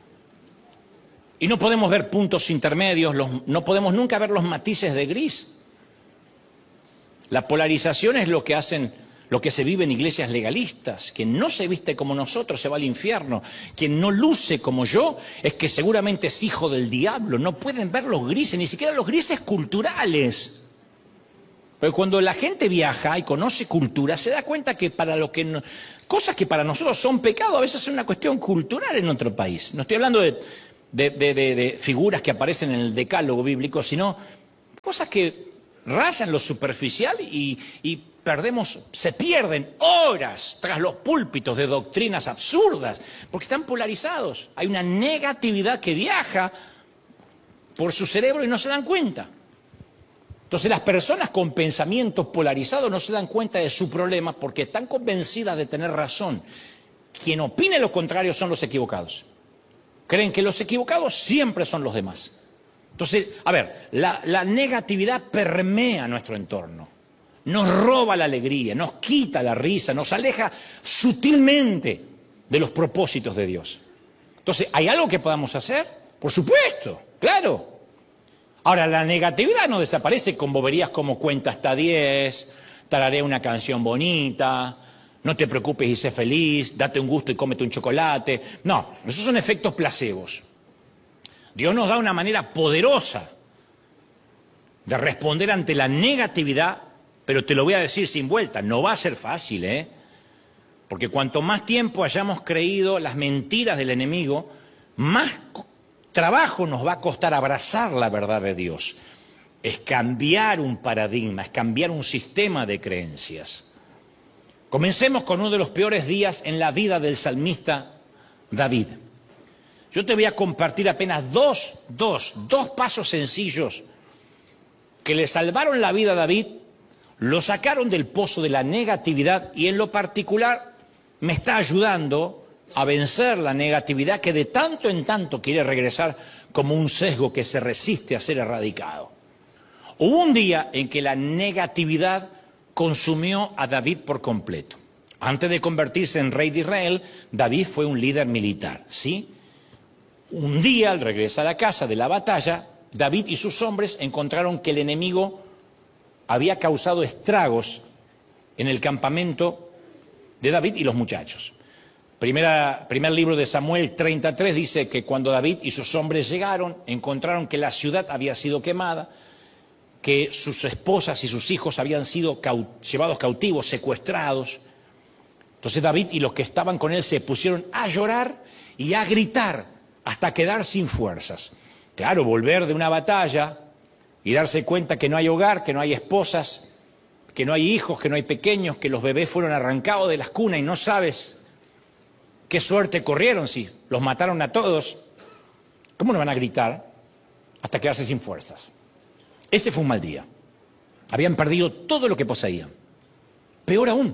y no podemos ver puntos intermedios, no podemos nunca ver los matices de gris. La polarización es lo que hacen lo que se vive en iglesias legalistas. Quien no se viste como nosotros se va al infierno. Quien no luce como yo es que seguramente es hijo del diablo. No pueden ver los grises, ni siquiera los grises culturales. Pero cuando la gente viaja y conoce cultura, se da cuenta que cosas que para nosotros son pecado, a veces es una cuestión cultural en otro país. No estoy hablando de figuras que aparecen en el decálogo bíblico, sino cosas que rayan lo superficial y se pierden horas tras los púlpitos de doctrinas absurdas, porque están polarizados. Hay una negatividad que viaja por su cerebro y no se dan cuenta. Entonces las personas con pensamientos polarizados no se dan cuenta de su problema porque están convencidas de tener razón. Quien opine lo contrario son los equivocados. Creen que los equivocados siempre son los demás. Entonces, a ver, la negatividad permea nuestro entorno. Nos roba la alegría, nos quita la risa, nos aleja sutilmente de los propósitos de Dios. Entonces, ¿hay algo que podamos hacer? Por supuesto, claro. Ahora, la negatividad no desaparece con boberías como cuenta hasta 10, tararea una canción bonita, no te preocupes y sé feliz, date un gusto y cómete un chocolate. No, esos son efectos placebos. Dios nos da una manera poderosa de responder ante la negatividad, pero te lo voy a decir sin vuelta, no va a ser fácil, ¿eh? Porque cuanto más tiempo hayamos creído las mentiras del enemigo, más trabajo nos va a costar abrazar la verdad de Dios. Es cambiar un paradigma, es cambiar un sistema de creencias. Comencemos con uno de los peores días en la vida del salmista David. Yo te voy a compartir apenas dos pasos sencillos que le salvaron la vida a David, lo sacaron del pozo de la negatividad y en lo particular me está ayudando a vencer la negatividad que de tanto en tanto quiere regresar como un sesgo que se resiste a ser erradicado. Hubo un día en que la negatividad consumió a David por completo. Antes de convertirse en rey de Israel, David fue un líder militar, ¿sí? Un día, al regresar a casa de la batalla, David y sus hombres encontraron que el enemigo había causado estragos en el campamento de David y los muchachos. Primer libro de Samuel 33 dice que cuando David y sus hombres llegaron, encontraron que la ciudad había sido quemada, que sus esposas y sus hijos habían sido llevados cautivos, secuestrados. Entonces David y los que estaban con él se pusieron a llorar y a gritar hasta quedar sin fuerzas. Claro, volver de una batalla y darse cuenta que no hay hogar, que no hay esposas, que no hay hijos, que no hay pequeños, que los bebés fueron arrancados de las cunas y no sabes qué suerte corrieron si los mataron a todos. ¿Cómo no van a gritar hasta quedarse sin fuerzas? Ese fue un mal día. Habían perdido todo lo que poseían. Peor aún,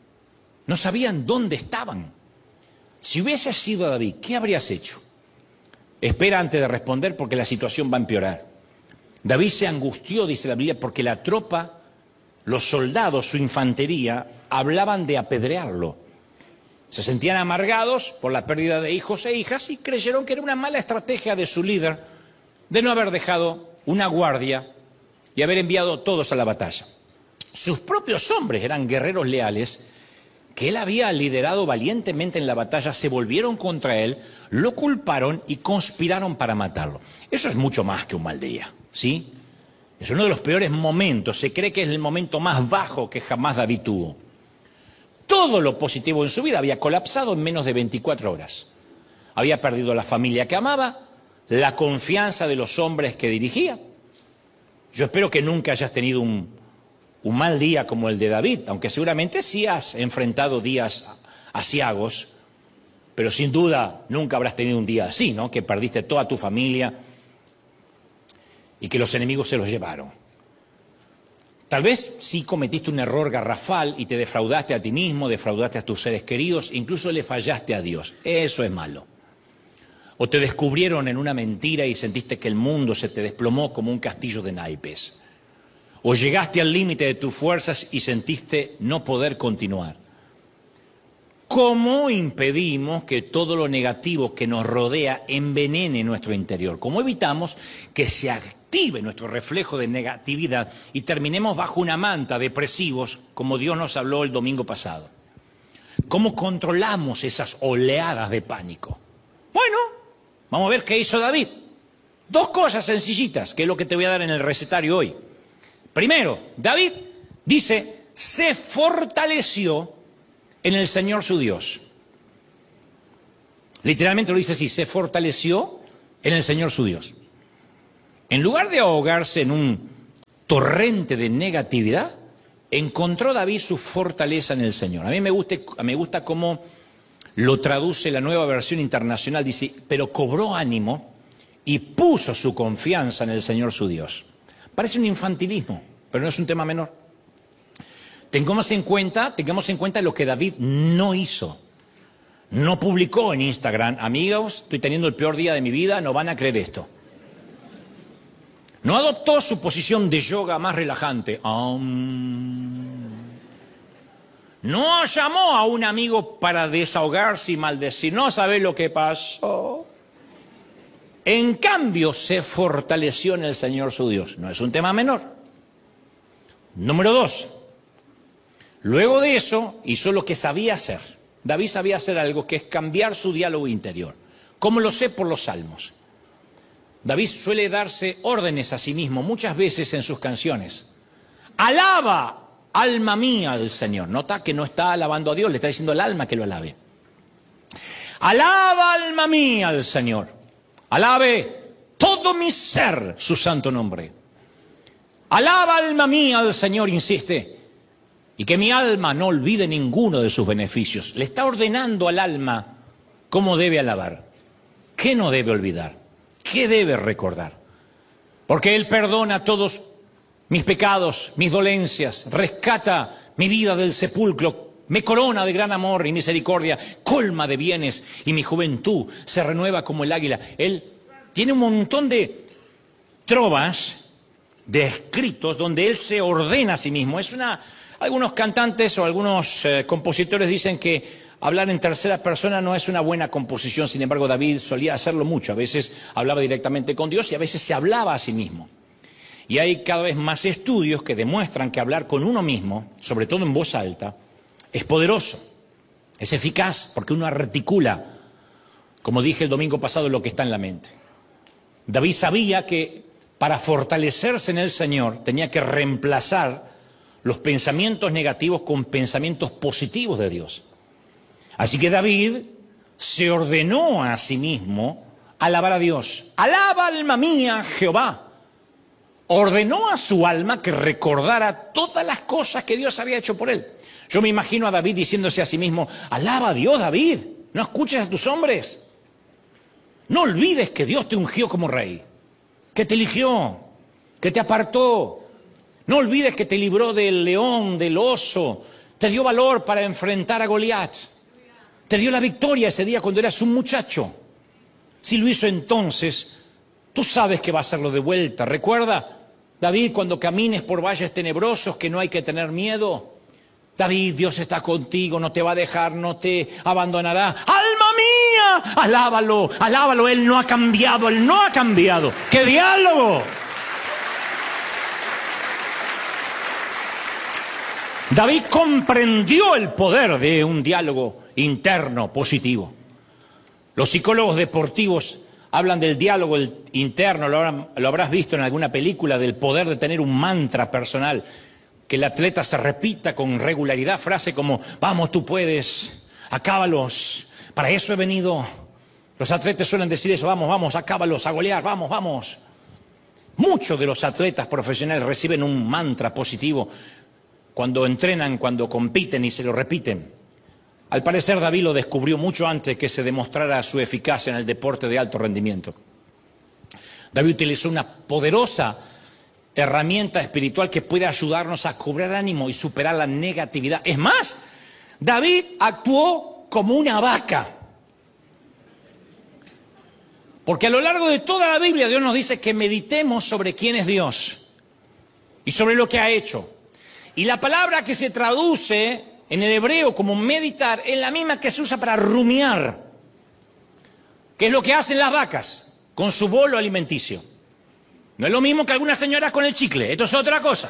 no sabían dónde estaban. Si hubieses sido David, ¿qué habrías hecho? Espera antes de responder porque la situación va a empeorar. David se angustió, dice la Biblia, porque la tropa, los soldados, su infantería, hablaban de apedrearlo. Se sentían amargados por la pérdida de hijos e hijas y creyeron que era una mala estrategia de su líder de no haber dejado una guardia y haber enviado todos a la batalla. Sus propios hombres eran guerreros leales que él había liderado valientemente en la batalla, se volvieron contra él, lo culparon y conspiraron para matarlo. Eso es mucho más que un mal día, ¿sí? Es uno de los peores momentos, se cree que es el momento más bajo que jamás David tuvo. Todo lo positivo en su vida había colapsado en menos de 24 horas. Había perdido la familia que amaba, la confianza de los hombres que dirigía. Yo espero que nunca hayas tenido un mal día como el de David, aunque seguramente sí has enfrentado días aciagos, pero sin duda nunca habrás tenido un día así, ¿no? Que perdiste toda tu familia y que los enemigos se los llevaron. Tal vez sí cometiste un error garrafal y te defraudaste a ti mismo, defraudaste a tus seres queridos, incluso le fallaste a Dios. Eso es malo. O te descubrieron en una mentira y sentiste que el mundo se te desplomó como un castillo de naipes. O llegaste al límite de tus fuerzas y sentiste no poder continuar. ¿Cómo impedimos que todo lo negativo que nos rodea envenene nuestro interior? ¿Cómo evitamos que se active nuestro reflejo de negatividad y terminemos bajo una manta depresivos, como Dios nos habló el domingo pasado. ¿Cómo controlamos esas oleadas de pánico? Bueno, vamos a ver qué hizo David. 2 cosas sencillitas, que es lo que te voy a dar en el recetario hoy. Primero, David dice, se fortaleció en el Señor su Dios. Literalmente lo dice así, se fortaleció en el Señor su Dios. En lugar de ahogarse en un torrente de negatividad, encontró David su fortaleza en el Señor. A mí me gusta cómo lo traduce la Nueva Versión Internacional. Dice, pero cobró ánimo y puso su confianza en el Señor su Dios. Parece un infantilismo, pero no es un tema menor. Tengamos en cuenta lo que David no hizo. No publicó en Instagram, amigos, estoy teniendo el peor día de mi vida, no van a creer esto. No adoptó su posición de yoga más relajante. No llamó a un amigo para desahogarse y maldecir. No sabe lo que pasó. En cambio, se fortaleció en el Señor su Dios. No es un tema menor. Número 2. Luego de eso, hizo lo que sabía hacer. David sabía hacer algo, que es cambiar su diálogo interior. ¿Cómo lo sé? Por los salmos. David suele darse órdenes a sí mismo muchas veces en sus canciones. Alaba, alma mía, al Señor. Nota que no está alabando a Dios, le está diciendo al alma que lo alabe. Alaba, alma mía, al Señor. Alabe todo mi ser su santo nombre. Alaba, alma mía, al Señor, insiste. Y que mi alma no olvide ninguno de sus beneficios. Le está ordenando al alma cómo debe alabar, qué no debe olvidar, qué debe recordar. Porque Él perdona todos mis pecados, mis dolencias, rescata mi vida del sepulcro, me corona de gran amor y misericordia, colma de bienes y mi juventud se renueva como el águila. Él tiene un montón de trovas, de escritos donde Él se ordena a sí mismo. Algunos cantantes o algunos compositores dicen que hablar en tercera persona no es una buena composición. Sin embargo, David solía hacerlo mucho. A veces hablaba directamente con Dios y a veces se hablaba a sí mismo. Y hay cada vez más estudios que demuestran que hablar con uno mismo, sobre todo en voz alta, es poderoso, es eficaz, porque uno articula, como dije el domingo pasado, lo que está en la mente. David sabía que para fortalecerse en el Señor tenía que reemplazar los pensamientos negativos con pensamientos positivos de Dios. Así que David se ordenó a sí mismo alabar a Dios. Alaba, alma mía, Jehová. Ordenó a su alma que recordara todas las cosas que Dios había hecho por él. Yo me imagino a David diciéndose a sí mismo, alaba a Dios, David, no escuches a tus hombres. No olvides que Dios te ungió como rey, que te eligió, que te apartó. No olvides que te libró del león, del oso, te dio valor para enfrentar a Goliat. Te dio la victoria ese día cuando eras un muchacho. Si lo hizo entonces, tú sabes que va a hacerlo de vuelta. Recuerda, David, cuando camines por valles tenebrosos, que no hay que tener miedo. David, Dios está contigo, no te va a dejar, no te abandonará. ¡Alma mía! Alábalo, alábalo, Él no ha cambiado, Él no ha cambiado. ¡Qué diálogo! David comprendió el poder de un diálogo interno positivo. Los psicólogos deportivos hablan del diálogo interno, lo habrás visto en alguna película, del poder de tener un mantra personal, que el atleta se repita con regularidad, frase como, vamos, tú puedes, acábalos, para eso he venido. Los atletas suelen decir eso, vamos, vamos, acábalos, a golear, vamos, vamos. Muchos de los atletas profesionales reciben un mantra positivo cuando entrenan, cuando compiten y se lo repiten. Al parecer David lo descubrió mucho antes que se demostrara su eficacia en el deporte de alto rendimiento. David utilizó una poderosa herramienta espiritual que puede ayudarnos a cobrar ánimo y superar la negatividad. Es más, David actuó como una vaca. Porque a lo largo de toda la Biblia Dios nos dice que meditemos sobre quién es Dios y sobre lo que ha hecho. Y la palabra que se traduce en el hebreo como meditar es la misma que se usa para rumiar, que es lo que hacen las vacas con su bolo alimenticio. No es lo mismo que algunas señoras con el chicle, esto es otra cosa.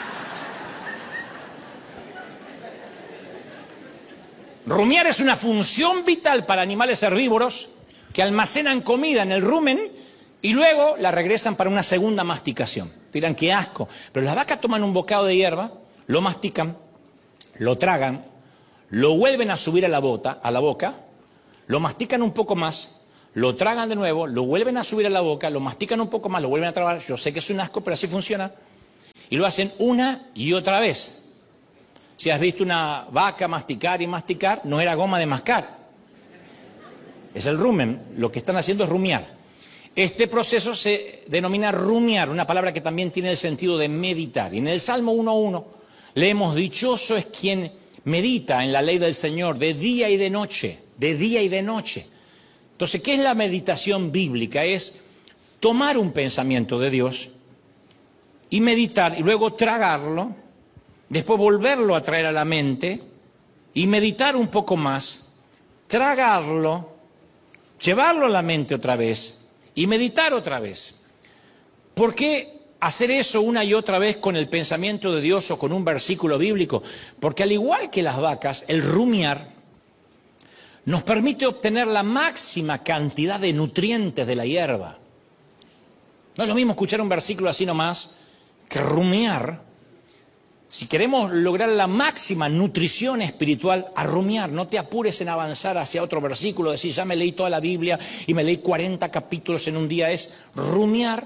Rumiar es una función vital para animales herbívoros que almacenan comida en el rumen y luego la regresan para una segunda masticación. Dirán, qué asco. Pero las vacas toman un bocado de hierba, lo mastican, lo tragan, lo vuelven a subir a la boca, lo mastican un poco más, lo tragan de nuevo, lo vuelven a subir a la boca, lo mastican un poco más, lo vuelven a tragar. Yo sé que es un asco, pero así funciona. Y lo hacen una y otra vez. Si has visto una vaca masticar y masticar, no era goma de mascar. Es el rumen. Lo que están haciendo es rumiar. Este proceso se denomina rumiar, una palabra que también tiene el sentido de meditar. Y en el Salmo 1:1 leemos, dichoso es quien medita en la ley del Señor de día y de noche, de día y de noche. Entonces, ¿qué es la meditación bíblica? Es tomar un pensamiento de Dios y meditar y luego tragarlo, después volverlo a traer a la mente y meditar un poco más, tragarlo, llevarlo a la mente otra vez y meditar otra vez. ¿Por qué hacer eso una y otra vez con el pensamiento de Dios o con un versículo bíblico? Porque al igual que las vacas, el rumiar nos permite obtener la máxima cantidad de nutrientes de la hierba. No es lo mismo escuchar un versículo así nomás que rumiar. Si queremos lograr la máxima nutrición espiritual, a rumiar. No te apures en avanzar hacia otro versículo, decir, ya me leí toda la Biblia y me leí 40 capítulos en un día. Es rumiar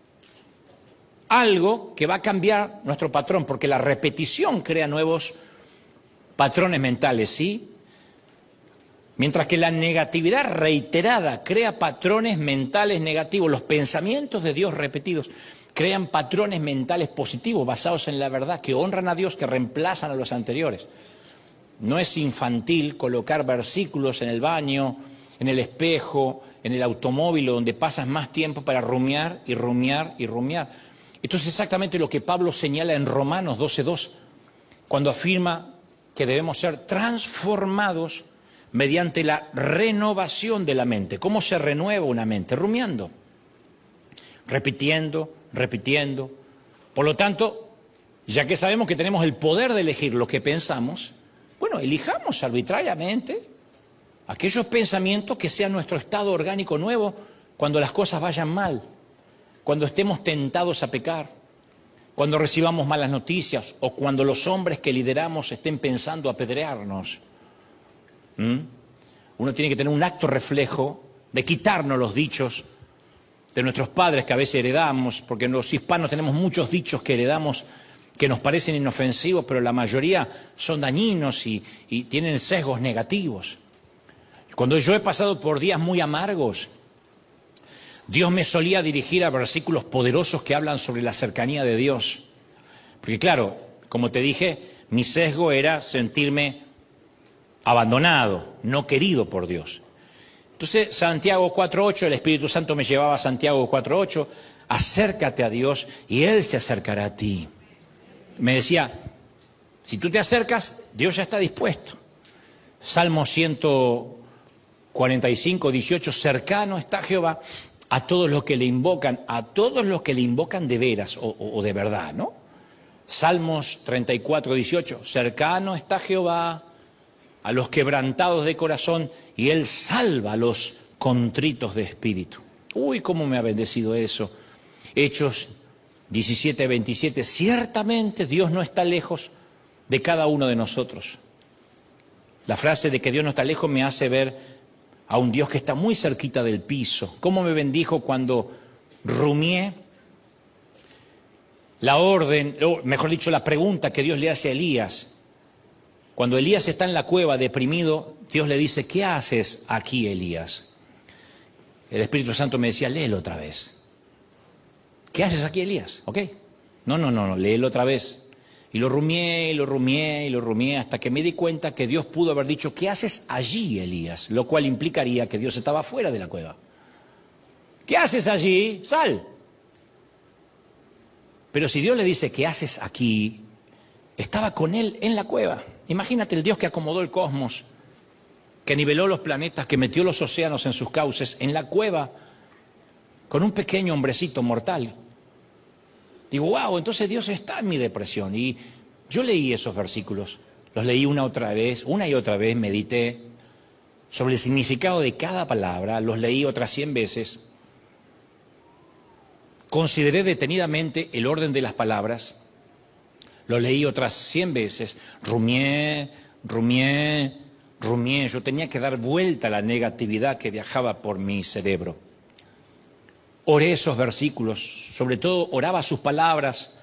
algo que va a cambiar nuestro patrón, porque la repetición crea nuevos patrones mentales, ¿sí? Mientras que la negatividad reiterada crea patrones mentales negativos. Los pensamientos de Dios repetidos crean patrones mentales positivos basados en la verdad, que honran a Dios, que reemplazan a los anteriores. No es infantil colocar versículos en el baño, en el espejo, en el automóvil, donde pasas más tiempo para rumiar y rumiar y rumiar. Esto es exactamente lo que Pablo señala en Romanos 12:2, cuando afirma que debemos ser transformados mediante la renovación de la mente. ¿Cómo se renueva una mente? Rumiando, repitiendo. Por lo tanto, ya que sabemos que tenemos el poder de elegir lo que pensamos, bueno, elijamos arbitrariamente aquellos pensamientos que sean nuestro estado orgánico nuevo cuando las cosas vayan mal, cuando estemos tentados a pecar, cuando recibamos malas noticias o cuando los hombres que lideramos estén pensando apedrearnos. Uno tiene que tener un acto reflejo de quitarnos los dichos de nuestros padres que a veces heredamos, porque los hispanos tenemos muchos dichos que heredamos que nos parecen inofensivos, pero la mayoría son dañinos y tienen sesgos negativos. Cuando yo he pasado por días muy amargos, Dios me solía dirigir a versículos poderosos que hablan sobre la cercanía de Dios. Porque claro, como te dije, mi sesgo era sentirme abandonado, no querido por Dios. Entonces, Santiago 4:8, el Espíritu Santo me llevaba a Santiago 4:8, acércate a Dios y Él se acercará a ti. Me decía, si tú te acercas, Dios ya está dispuesto. Salmo 145:18, cercano está Jehová a todos los que le invocan, de veras o de verdad, ¿no? Salmos 34:18, cercano está Jehová a los quebrantados de corazón y Él salva a los contritos de espíritu. Uy, cómo me ha bendecido eso. Hechos 17:27, ciertamente Dios no está lejos de cada uno de nosotros. La frase de que Dios no está lejos me hace ver a un Dios que está muy cerquita del piso. Cómo me bendijo cuando rumié la orden, o mejor dicho, la pregunta que Dios le hace a Elías. Cuando Elías está en la cueva deprimido, Dios le dice, ¿qué haces aquí, Elías? El Espíritu Santo me decía, léelo otra vez. ¿Qué haces aquí, Elías? ¿Ok? No, léelo otra vez. Y lo rumié hasta que me di cuenta que Dios pudo haber dicho, ¿qué haces allí, Elías? Lo cual implicaría que Dios estaba fuera de la cueva. ¿Qué haces allí? Sal. Pero si Dios le dice, ¿qué haces aquí? Estaba con él en la cueva. Imagínate el Dios que acomodó el cosmos, que niveló los planetas, que metió los océanos en sus cauces, en la cueva, con un pequeño hombrecito mortal, Digo, wow, entonces Dios está en mi depresión. Y yo leí esos versículos, los leí una y otra vez, medité sobre el significado de cada palabra, los leí otras 100 veces, consideré detenidamente el orden de las palabras, los leí otras 100 veces, rumié, yo tenía que dar vuelta a la negatividad que viajaba por mi cerebro. Oré esos versículos, sobre todo oraba sus palabras,